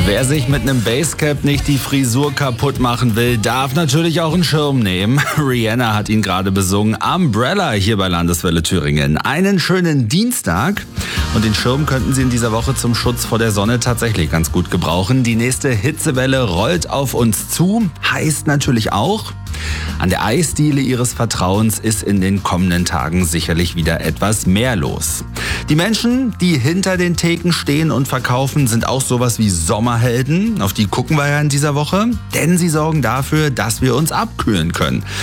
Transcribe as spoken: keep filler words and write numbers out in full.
Wer sich mit einem Basecap nicht die Frisur kaputt machen will, darf natürlich auch einen Schirm nehmen. Rihanna hat ihn gerade besungen. Umbrella hier bei Landeswelle Thüringen. Einen schönen Dienstag. Und den Schirm könnten Sie in dieser Woche zum Schutz vor der Sonne tatsächlich ganz gut gebrauchen. Die nächste Hitzewelle rollt auf uns zu. Heißt natürlich auch, an der Eisdiele Ihres Vertrauens ist in den kommenden Tagen sicherlich wieder etwas mehr los. Die Menschen, die hinter den Theken stehen und verkaufen, sind auch sowas wie Sommerhelden. Auf die gucken wir ja in dieser Woche, denn sie sorgen dafür, dass wir uns abkühlen können.